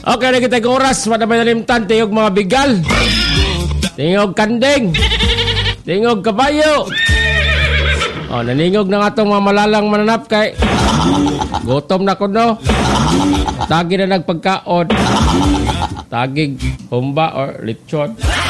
Okay, na kita oras. Madamay nalimtan. Tingog mga bigal. Tingog kanding. Tingog kabayo. Oh, naningog na nga itong mga malalang mananap kay gutom na ko, no? Tagi na nagpagkaon. Tagig humba or lechon.